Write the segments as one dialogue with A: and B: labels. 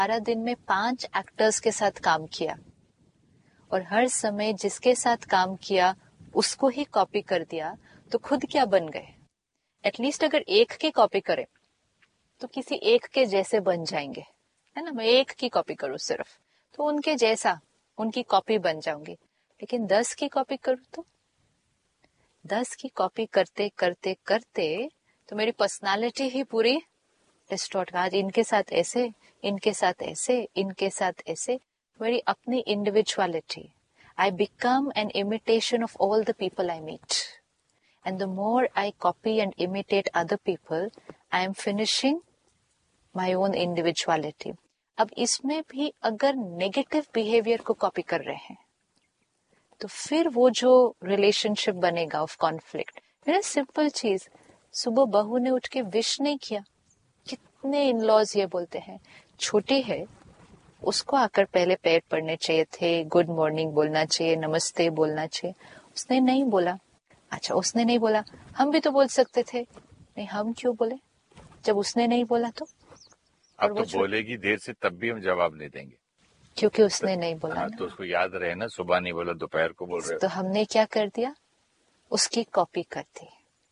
A: सारा दिन में 5 एक्टर्स के साथ काम किया और हर समय जिसके साथ काम किया उसको ही कॉपी कर दिया, तो खुद क्या बन गए? एटलीस्ट अगर एक की कॉपी करें तो किसी एक के जैसे बन जाएंगे, है ना। मैं एक की कॉपी करूं सिर्फ तो उनके जैसा, उनकी कॉपी बन जाऊंगी। लेकिन 10 की कॉपी करूं तो 10 की कॉपी करते करते करते तो मेरी पर्सनालिटी ही पूरी डिस्टॉर्ट। आज इनके साथ ऐसे, इनके साथ ऐसे, इनके साथ ऐसे, मेरी अपनी individuality. I become an imitation of all the people I meet, and the more I copy and imitate other people, I am finishing my own individuality. अब इसमें भी अगर नेगेटिव बिहेवियर को कॉपी कर रहे हैं तो फिर वो जो रिलेशनशिप बनेगा ऑफ कॉन्फ्लिक्ट, मेरा सिंपल चीज, सुबह बहू ने उठ के विश नहीं किया। कितने इन लॉज ये बोलते हैं, छोटी है उसको आकर पहले पैर पड़ने चाहिए थे, गुड मॉर्निंग बोलना चाहिए, नमस्ते बोलना चाहिए, उसने नहीं बोला। अच्छा उसने नहीं बोला, हम भी तो बोल सकते थे। नहीं, हम क्यों बोले जब उसने नहीं बोला? तो
B: अब तो बोलेगी देर से तब भी हम जवाब नहीं देंगे
A: क्योंकि उसने नहीं बोला।
B: हाँ, तो उसको याद रहे ना, सुबह नहीं बोला दोपहर को बोल रहे हो।
A: तो हमने क्या कर दिया, उसकी कॉपी कर दी।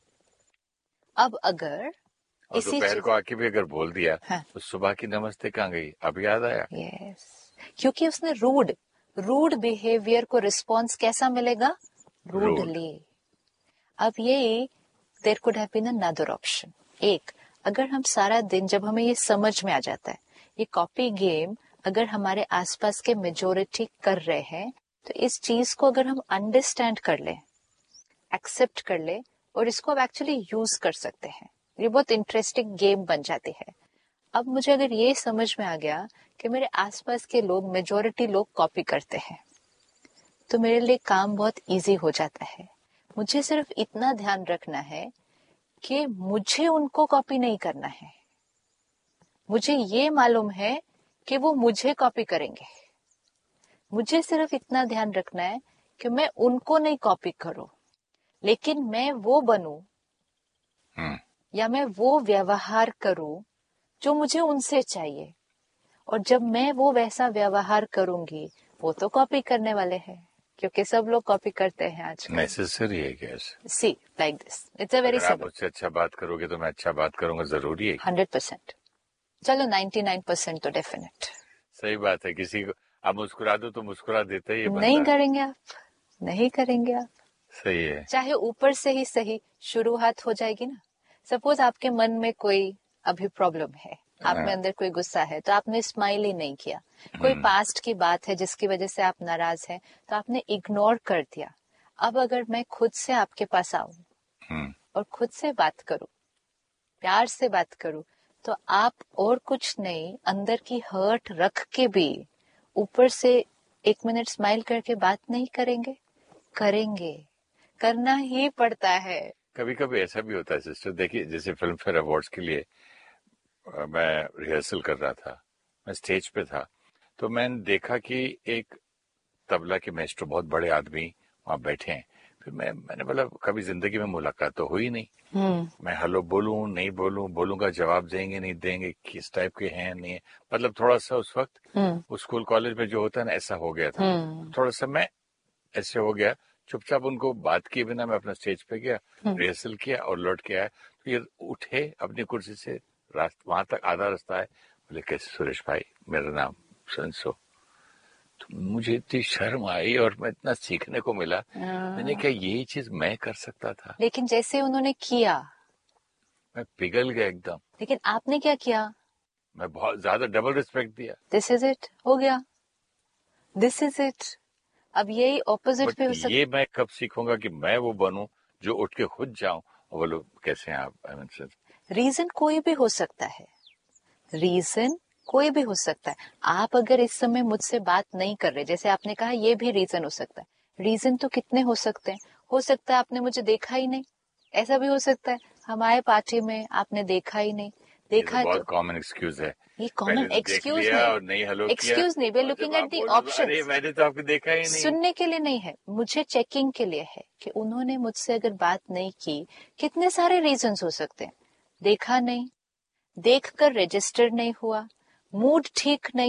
A: अब अगर
B: दोपहर को आके भी अगर बोल दिया
A: हाँ,
B: तो सुबह की नमस्ते कहाँ गई, अब याद आया।
A: यस, क्योंकि उसने रूड बिहेवियर को रिस्पॉन्स कैसा मिलेगा? रूडली। अब ये there could have been another option. एक, अगर हम सारा दिन, जब हमें ये समझ में आ जाता है ये कॉपी गेम अगर हमारे आसपास के मेजोरिटी कर रहे हैं, तो इस चीज को अगर हम अंडरस्टैंड कर ले, एक्सेप्ट कर ले और इसको अब एक्चुअली यूज कर सकते हैं, ये बहुत इंटरेस्टिंग गेम बन जाती है। अब मुझे अगर ये समझ में आ गया कि मेरे आसपास के लोग, मेजोरिटी लोग कॉपी करते हैं, तो मेरे लिए काम बहुत इजी हो जाता है। मुझे सिर्फ इतना ध्यान रखना है कि मुझे उनको कॉपी नहीं करना है। मुझे ये मालूम है कि वो मुझे कॉपी करेंगे। मुझे सिर्फ इतना ध्यान रखना है कि मैं उनको नहीं कॉपी करूं, लेकिन मैं वो बनूं या मैं वो व्यवहार करूं जो मुझे उनसे चाहिए। और जब मैं वो वैसा व्यवहार करूंगी, वो तो कॉपी करने वाले हैं, क्योंकि सब लोग कॉपी करते हैं आजकल।
B: नेसेसरी है क्या?
A: सी like this, it's a very
B: simple. आप मुझसे अच्छा बात करोगे तो मैं अच्छा बात करूंगा, जरूरी है
A: 100%। चलो 99% तो डेफिनेट।
B: सही बात है। किसी को आप मुस्कुरा दो तो मुस्कुरा देते ही बंदा।
A: नहीं करेंगे आप, नहीं करेंगे आप।
B: सही है।
A: चाहे ऊपर से ही सही, शुरुआत हो जाएगी ना। सपोज आपके मन में कोई अभी प्रॉब्लम है, आप में अंदर कोई गुस्सा है, तो आपने स्माइल ही नहीं किया। कोई पास्ट की बात है जिसकी वजह से आप नाराज हैं, तो आपने इग्नोर कर दिया। अब अगर मैं खुद से आपके पास आऊं और खुद से बात करूं, प्यार से बात करूं, तो आप और कुछ नहीं, अंदर की हर्ट रख के भी ऊपर से 1 मिनट स्माइल करके बात नहीं करेंगे? करेंगे, करना ही पड़ता है।
B: कभी कभी ऐसा भी होता है सिस्टर, देखिए जैसे फिल्म फेयर अवार्ड्स के लिए मैं रिहर्सल कर रहा था, मैं स्टेज पे था, तो मैंने देखा कि एक तबला के मास्टर, बहुत बड़े आदमी वहां बैठे हैं। फिर मैंने बोला कभी जिंदगी में मुलाकात तो हुई नहीं, मैं हेलो बोलूं नहीं बोलूं, बोलूंगा जवाब देंगे नहीं देंगे, किस टाइप के हैं नहीं है, मतलब थोड़ा सा उस वक्त उस स्कूल कॉलेज में जो होता है ना, ऐसा हो गया था। थोड़ा सा मैं ऐसे हो गया, चुपचाप उनको बात किए बिना मैं अपना स्टेज पे गया, रिहर्सल किया और लौट के आया। तो ये उठे अपनी कुर्सी से, वहां तक आधा रास्ता है, बोले कैसे सुरेश भाई, मेरा नाम सो। तो मुझे इतनी शर्म आई और मैं इतना सीखने को मिला। मैंने कहा यही चीज मैं कर सकता था।
A: लेकिन जैसे उन्होंने किया,
B: मैं पिघल गया एकदम।
A: लेकिन आपने क्या किया?
B: मैं बहुत ज्यादा डबल रिस्पेक्ट दिया।
A: दिस इज इट, हो गया, दिस इज इट। अब यही ऑपोजिट पे हो सकता।
B: ये मैं कब सीखूंगा कि मैं वो बनूं जो उठ के खुद जाऊं और बोलो कैसे हैं आप।
A: रीजन कोई भी हो सकता है, रीजन कोई भी हो सकता है। आप अगर इस समय मुझसे बात नहीं कर रहे, जैसे आपने कहा, ये भी रीजन हो सकता है। रीजन तो कितने हो सकते हैं। हो सकता है आपने मुझे देखा ही नहीं, ऐसा भी हो सकता है। हम आए पार्टी में, आपने देखा ही नहीं। देखा है
B: बहुत
A: तो
B: कॉमन एक्सक्यूज है।
A: ये कॉमन एक्सक्यूज
B: और नहीं हेलो किया,
A: एक्सक्यूज नहीं, we are looking at the options.
B: मैंने तो आपको देखा ही नहीं।
A: सुनने के लिए नहीं है, मुझे चेकिंग के लिए है कि उन्होंने मुझसे अगर बात नहीं की, कितने सारे रीजंस हो सकते हैं। देखा नहीं, देखकर रजिस्टर नहीं हुआ, मूड ठीक नहीं